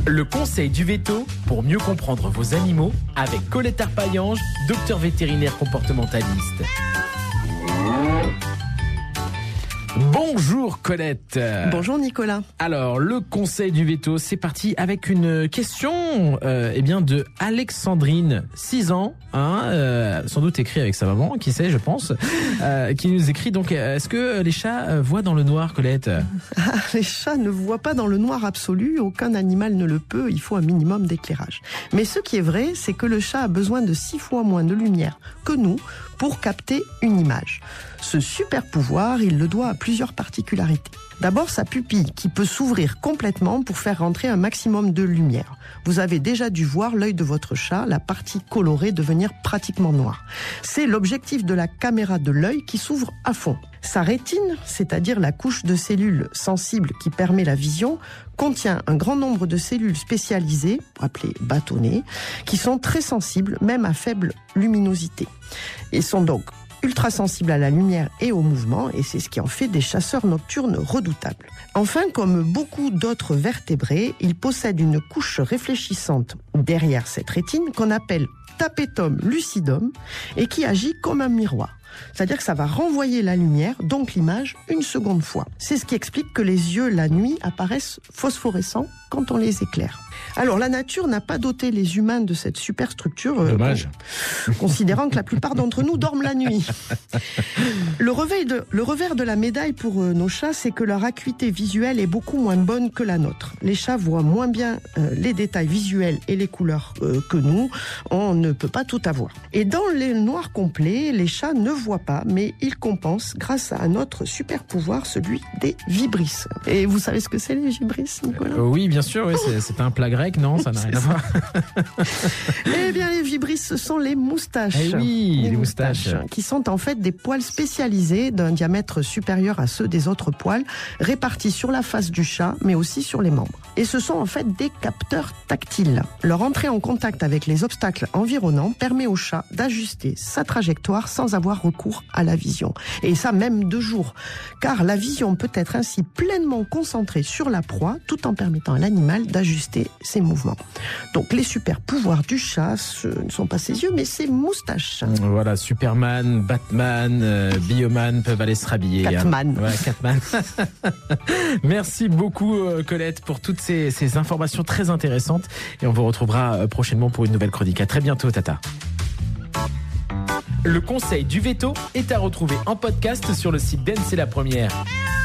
Le conseil du veto pour mieux comprendre vos animaux avec Colette Arpaillange, docteur vétérinaire comportementaliste. Bonjour Colette. Bonjour Nicolas. Alors le conseil du veto, c'est parti avec une question de Alexandrine, 6 ans, sans doute écrit avec sa maman, qui sait je pense, qui nous écrit donc est-ce que les chats voient dans le noir, Colette? Les chats ne voient pas dans le noir absolu, aucun animal ne le peut, il faut un minimum d'éclairage. Mais ce qui est vrai, c'est que le chat a besoin de 6 fois moins de lumière que nous pour capter une image. Ce super pouvoir, il le doit à plusieurs particularités. D'abord, sa pupille qui peut s'ouvrir complètement pour faire rentrer un maximum de lumière. Vous avez déjà dû voir l'œil de votre chat, la partie colorée devenir pratiquement noire. C'est l'objectif de la caméra de l'œil qui s'ouvre à fond. Sa rétine, c'est-à-dire la couche de cellules sensibles qui permet la vision, contient un grand nombre de cellules spécialisées, appelées bâtonnets, qui sont très sensibles, même à faible luminosité. Et sont donc ultra sensibles à la lumière et au mouvement, et c'est ce qui en fait des chasseurs nocturnes redoutables. Enfin, comme beaucoup d'autres vertébrés, il possède une couche réfléchissante derrière cette rétine qu'on appelle tapetum lucidum et qui agit comme un miroir. C'est-à-dire que ça va renvoyer la lumière, donc l'image, une seconde fois. C'est ce qui explique que les yeux, la nuit, apparaissent phosphorescents quand on les éclaire. Alors, la nature n'a pas doté les humains de cette super structure. Dommage. Considérant que la plupart d'entre nous dorment la nuit. Le revers de la médaille pour nos chats, c'est que leur acuité visuelle est beaucoup moins bonne que la nôtre. Les chats voient moins bien les détails visuels et les couleurs que nous. On ne peut pas tout avoir. Et dans les noirs complets, les chats ne voient pas, mais ils compensent grâce à notre super pouvoir, celui des vibrisses. Et vous savez ce que c'est les vibrisses, Nicolas? Oui, bien sûr, oui, c'est un plat grec, non? Ça n'a rien à voir. Eh bien, les vibrisses, ce sont les moustaches. Eh oui, les moustaches. Qui sont en fait des poils spécialisés d'un diamètre supérieur à ceux des autres poils, répartis sur la face du chat, mais aussi sur les membres. Et ce sont en fait des capteurs tactiles. Leur entrée en contact avec les obstacles environnants permet au chat d'ajuster sa trajectoire sans avoir recours à la vision. Et ça même de jour. Car la vision peut être ainsi pleinement concentrée sur la proie, tout en permettant à l'animal d'ajuster ses mouvements. Donc les super pouvoirs du chat, ce ne sont pas ses yeux, mais ses moustaches. Voilà, Superman, Batman, Bioman peuvent aller se rhabiller. Catman. Ouais, Catman. Merci beaucoup Colette pour toutes ces informations très intéressantes. Et on vous retrouvera prochainement pour une nouvelle chronique. À très bientôt, Tata. Le conseil du veto est à retrouver en podcast sur le site d'Anne, c'est la première.